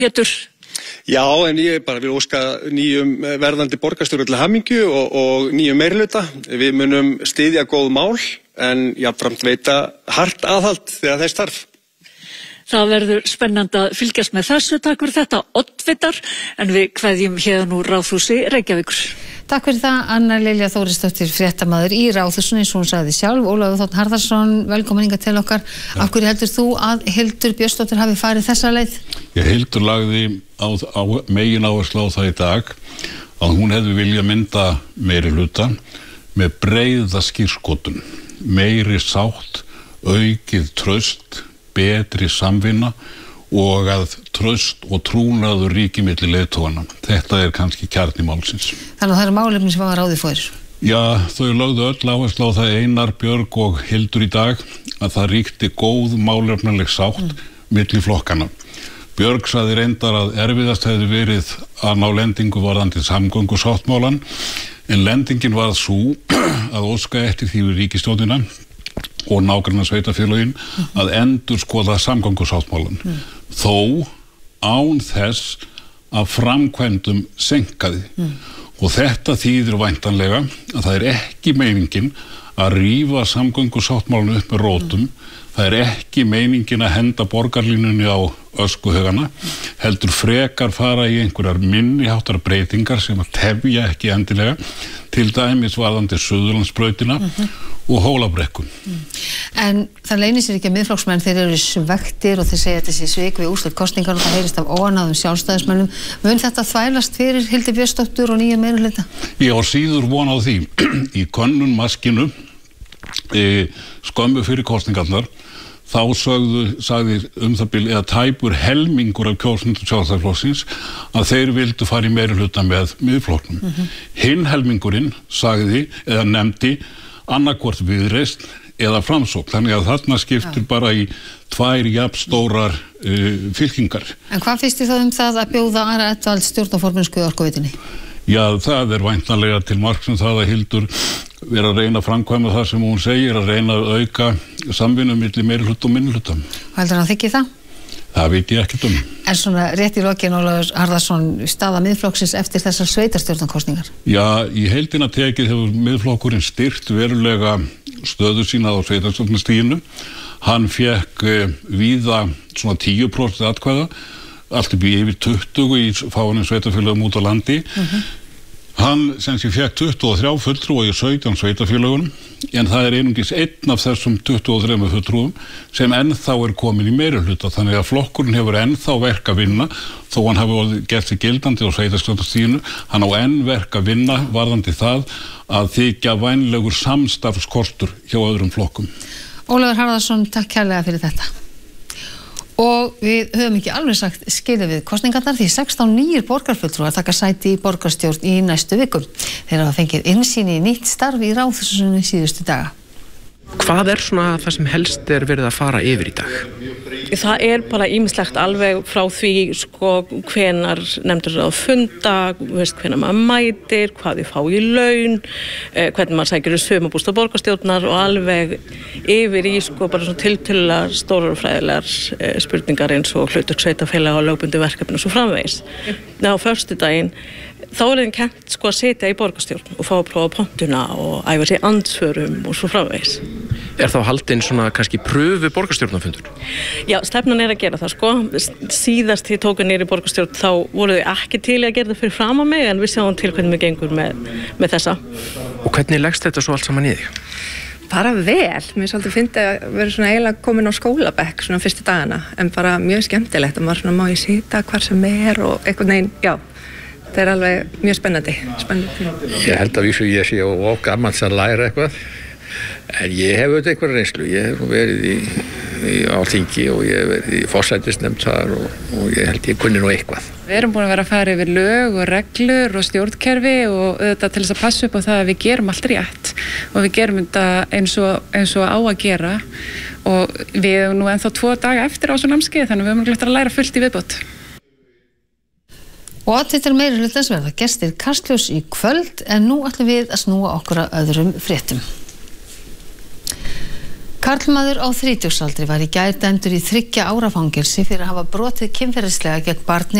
Pétur. Já, en ég bara vil óska nýjum verðandi borgarstjóra til hamingju og nýjum meirihluta. Við munum styðja góð mál en jafnframt veita hart aðhald þegar þess þarf. Það verður spennandi að fylgjast með þessu. Takk fyrir þetta, oddvitar, en við kveðjum hérna úr Ráðhúsi Reykjavíkur. Takk fyrir það, Anna Lilja Þórisdóttir, fréttamaður í Ráðhúsinu, eins og hún sagði sjálf. Ólafur Þ. Harðarson, velkomin hingað til okkar. Af hverju heldur þú að Hildur Björnsdóttir hafi farið þessa leið? Hildur lagði á megin áherslu á það í dag að hún hefði viljað mynda meirihluta með breiða skírskotun, meiri sátt, aukið traust, betri samvinna og að traust og trúnaður ríki milli leiðtogana. Þetta kannski kjarni málsins. Þannig að það eru málefni sem var ráðið fyrir. Já, þau lögðu öll áherslu á það, Einar, Björg og Hildur í dag, að það ríkti góð málefnaleg sátt milli flokkana. Björg sagði reyndar að erfiðast hefði verið að ná lendingu varðandi samgöngusáttmálan, en lendingin var sú að óska eftir því við ríkisstjórnina og nágranna sveitarfélögin að endurskoða samgöngusáttmálan. Þó án þess að framkvæmdum seinkaði. Og þetta þýðir væntanlega að það ekki meiningin að rífa samgöngusáttmálan upp með rótum. Það ekki meiningin að henda borgarlínunni á öskuhaugana, heldur frekar fara í einhverjar minniháttar breytingar sem að tefja ekki endilega, til dæmis varðandi Suðurlandsbrautina og Hólabrekku. En það leynir sér ekki að miðflokksmenn, þeir eru svektir og þeir segja þessi svik við úrslit kosningar og það heyrist af óánægðum sjálfstæðismönnum. Mun þetta þvælast fyrir Hildi Björnsdóttur og nýja meirihluta? Ég á síður von á því. Í könnun maskinu skömmu fyrir kosningarnar þá sagði það bil eða tæpur helmingur af kjósendum Sjálfstæðisflokksins að þeir vildu fara í meirihluta með miðflokknum. Hinn helmingurinn sagði eða nefndi annarkvort Viðreisn eða Framsókn, þannig að þarna skiptir bara í tvær jafnstórar fylkingar. En hvað finnst þið þá það að bjóða Ara Edwald stjórnarformennsku í Orkuveitunni? Já, það væntanlega til marks það að Hildur vera að reyna að framkvæma það sem hún segir, að reyna að auka samvinnu milli meirihluta og minnihluta. Heldur hann þykki það? Það veit ég ekkert En svona rétt í lokin, Ólafur Harðarson, staða miðflokksins eftir þessar sveitarstjórnarkosningar? Já, í heildina tekið hefur miðflokkurinn styrkt verulega stöðu sína á sveitarstjórnarstiginu. Hann fékk víða svona 10% atkvæða, allt upp í yfir 20 í fáinum sveitarfélögum út á landi. Hann sem sé fékk 23 fulltrúa í 17 sveitarfélögunum, en það einungis einn af þessum 23 fulltrúum sem ennþá komin í meirihluta, þannig að flokkurinn hefur ennþá verk að vinna, þó hann hafi gert sig gildandi á sveitarstjórnarstiginu. Hann á enn verk að vinna varðandi það að þykja vænlegur samstarfskostur hjá öðrum flokkum. Ólafur Harðarson, takk kærlega fyrir þetta. Og við höfum ekki alveg sagt skilið við kosningarnar því 16 nýjir borgarfulltrúar taka sæti í borgarstjórn í næstu vikum. Þeir hafa fengið innsýn í nýtt starf í Ráðhúsinu síðustu daga. Hvað svona það sem helst verið að fara yfir í dag? Það bara ýmislegt alveg frá því hvenar nefndur að funda, hvenar maður mætir, hvað þið fá í laun, hvernig maður sækir sumarbústað borgarstjórnar og alveg yfir í bara svona tiltölulega stórar og fræðilegar spurningar eins og hlutverk sveitarfélaga og lögbundin verkefni og svo framvegis. Á föstudaginn þá þeim kennt að sitja í borgarstjórn og fá að prófa pontuna og æfa sig andsvörum og svo framvegis. Þá haldin svona kannski pröfu borgarstjórnarfundur? Já, stefnan að gera það Síðast ég tóku niður í borgarstjórn þá voru þau ekki til að gera það fyrir fram á mig, en við sjáum til hvernig við gengur með þessa. Og hvernig leggst þetta svo allt saman í þig? Bara vel, mér svolítið fyndi að vera svona eiginlega komin á skólabekk svona fyrstu dagana, en bara mjög skemmtilegt að maður svona má ég sita hvar sem og einhvern veginn, já. Það alveg mjög spennandi. Ég held að vísu ég sé of gamall að læra eitthvað, en ég hef auðvitað einhverja reynslu. Ég hef verið á þingi og ég hef verið í forsætisnefnd þar og ég held ég kunni nú eitthvað. Við erum búin að vera að fara yfir lög og reglur og stjórnkerfi og auðvitað til þess að passa upp á það að við gerum allt rétt og við gerum þetta eins og á að gera, og við erum nú ennþá 2 daga eftir á þessu námskeið, þannig við erum glætt að læra fullt í viðbót. Og oddvitar meirihlutans verða gestir Kastljós í kvöld, en nú ætlum við að snúa okkur að öðrum fréttum. Karlmaður á 30-aldri var í gær dæmdur í 3 ára fangelsi fyrir að hafa brotið kynferðislega gegn barni